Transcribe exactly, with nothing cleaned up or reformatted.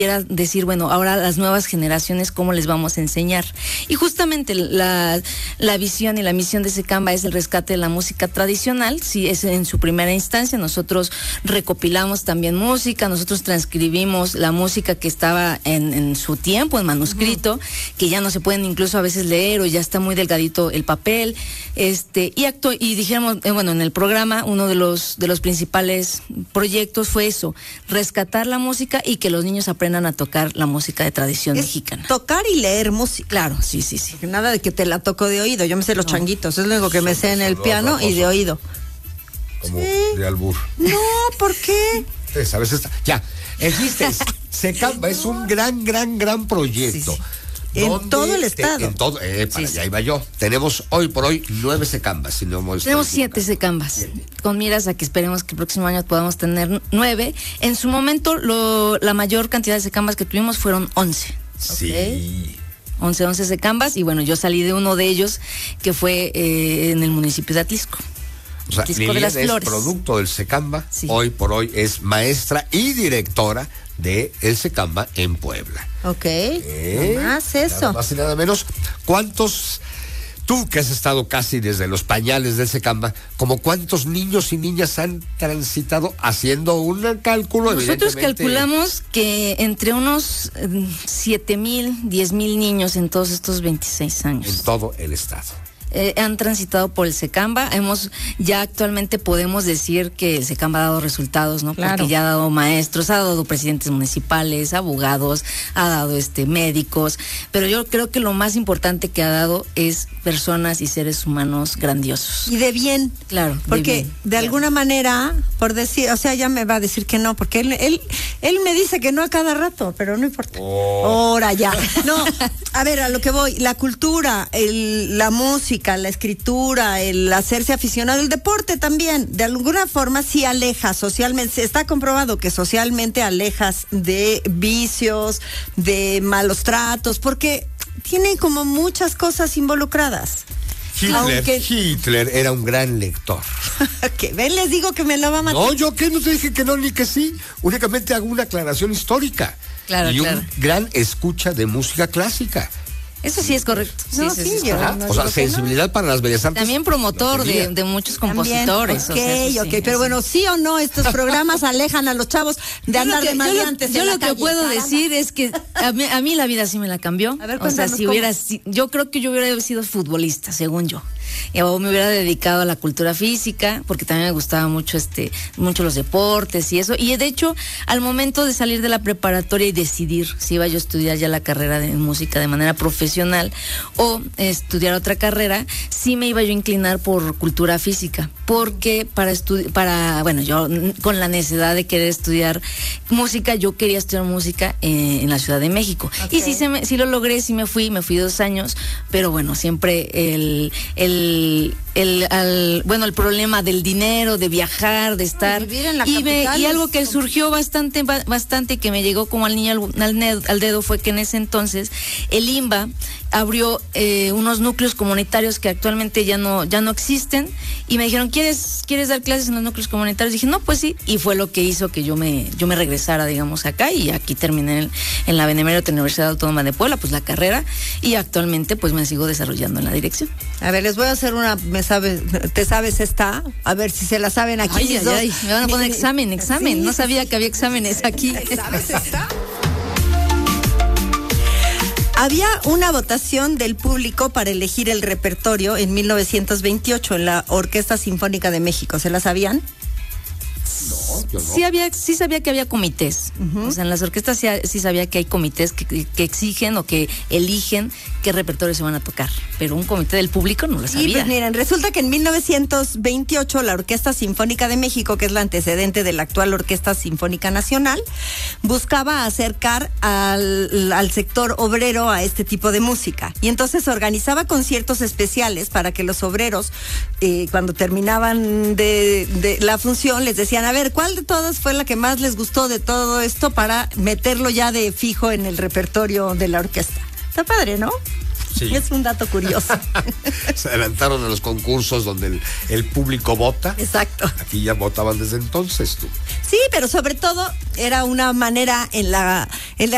era decir, bueno, ahora las nuevas generaciones, ¿cómo les vamos a enseñar? Y justamente la, la visión y la misión de Secamba es el rescate de la música tradicional. Sí, es en su primera instancia. Nosotros recopilamos también música, nosotros transcribimos la música que estaba en, en su tiempo, en manuscrito, uh-huh. que ya no se pueden incluso a veces leer o ya está muy delgadito el papel. Este, y actu- y dijéramos, eh, bueno, en el programa, uno de los, de los principales proyectos fue eso, rescatar la música y que los niños aprendan a tocar la música de tradición es mexicana. Tocar y leer música. Claro, sí, sí, sí. Porque nada de que te la toco de oído. Yo me sé los no. changuitos, es lo único que me sé en el piano y de oído. Como ¿Sí? de albur. No, ¿por qué? Es, a veces está. Ya, existe. Secamba es un gran, gran, gran proyecto. Sí, sí. En todo el estado. Te, en todo, eh, para sí, allá sí. iba yo. Tenemos hoy por hoy nueve Secambas, si no me Tenemos siete Secambas, siete. Con miras a que esperemos que el próximo año podamos tener nueve. En su momento, lo, la mayor cantidad de Secambas que tuvimos fueron once. Sí. ¿Okay? once, once Secambas, y bueno, yo salí de uno de ellos, que fue eh, en el municipio de Atlisco. O sea, Atlisco de las es Flores. Producto del Secamba, sí. Hoy por hoy es maestra y directora de el Secamba en Puebla. Ok, ¿Eh? nada más eso. Nada más y nada menos. ¿Cuántos, tú que has estado casi desde los pañales del Secamba, como cuántos niños y niñas han transitado haciendo un cálculo? Nosotros calculamos que entre unos siete mil, diez mil niños en todos estos veintiséis años. En todo el estado. Eh, han transitado por el Secamba. Hemos, ya actualmente podemos decir que el Secamba ha dado resultados, ¿no? Claro. Porque ya ha dado maestros, ha dado presidentes municipales, abogados, ha dado este médicos, pero yo creo que lo más importante que ha dado es personas y seres humanos grandiosos. Y de bien. Claro. Porque de, bien, de claro. alguna manera, por decir, o sea, ya me va a decir que no, porque él, él, él me dice que no a cada rato, pero no importa. Oh. Ahora ya. No, a ver, a lo que voy, la cultura, el, la música, la escritura, el hacerse aficionado, el deporte también, de alguna forma sí aleja socialmente, está comprobado que socialmente alejas de vicios, de malos tratos, porque tiene como muchas cosas involucradas. Hitler, Aunque... Hitler era un gran lector. ¿Qué? ¿Ven? Les digo que me lo va a matar. No, yo que no te dije que no ni que sí, únicamente hago una aclaración histórica. Claro, y claro. un gran escucha de música clásica. Eso sí es correcto. No, sí, sí, sí, sí, yo- Ajá. no O sea, digo que sensibilidad no. para las bellas artes. También promotor no tenía. de, de muchos También, compositores. ok, o sea, eso ok, sí, pero eso bueno, sí o no, estos programas alejan a los chavos de Yo andar lo que, de yo lo- maleantes yo en lo la que calle, puedo caramba. decir es que a mí, a mí la vida sí me la cambió. A ver, o sea, cuéntanos si cómo. hubiera, si- yo creo que yo hubiera sido futbolista, según yo. Y o me hubiera dedicado a la cultura física, porque también me gustaba mucho este, mucho los deportes y eso. Y de hecho, al momento de salir de la preparatoria y decidir si iba yo a estudiar ya la carrera de música de manera profesional o estudiar otra carrera, sí me iba yo a inclinar por cultura física, porque para estudiar, para, bueno, yo con la necesidad de querer estudiar música, yo quería estudiar música eh, en la Ciudad de México. Okay. Y sí, se me, sí lo logré, sí me fui, me fui dos años, pero bueno, siempre el, el, el, al, bueno, el problema del dinero, de viajar, de estar, vivir en la y, me, capital y algo es que surgió bastante, ba- bastante, que me llegó como al niño al, al, ned- al dedo, fue que en ese entonces el I M B A abrió eh, unos núcleos comunitarios que actualmente ya no, ya no existen, y me dijeron, ¿quieres, ¿quieres dar clases en los núcleos comunitarios? Dije, no, pues sí, y fue lo que hizo que yo me, yo me regresara, digamos, acá, y aquí terminé en, en la Benemérita Universidad Autónoma de Puebla, pues la carrera, y actualmente pues me sigo desarrollando en la dirección. A ver, les voy a hacer una, me sabes, te sabes esta, a ver si se la saben aquí. Ay, mis ay, dos. ay, me van a poner Mi- examen, examen, Sí, no sí, sabía que había exámenes aquí. ¿te sabes esta? Había una votación del público para elegir el repertorio en mil novecientos veintiocho en la Orquesta Sinfónica de México. ¿Se la sabían? No, yo no. Sí había, sí sabía que había comités. Uh-huh. O sea, en las orquestas sí, sí sabía que hay comités que, que exigen o que eligen qué repertorio se van a tocar. Pero un comité del público no lo Y sabía. pues miren, resulta que en mil novecientos veintiocho la Orquesta Sinfónica de México, que es la antecedente de la actual Orquesta Sinfónica Nacional, buscaba acercar al, al sector obrero a este tipo de música. Y entonces organizaba conciertos especiales para que los obreros, eh, cuando terminaban de, de la función, les decían, a ver, ¿cuál de todas fue la que más les gustó de todo esto para meterlo ya de fijo en el repertorio de la orquesta? Está padre, ¿no? Sí. Es un dato curioso. Se adelantaron a los concursos donde el, el público vota. Exacto. Aquí ya votaban desde entonces, tú. Sí, pero sobre todo era una manera en la en la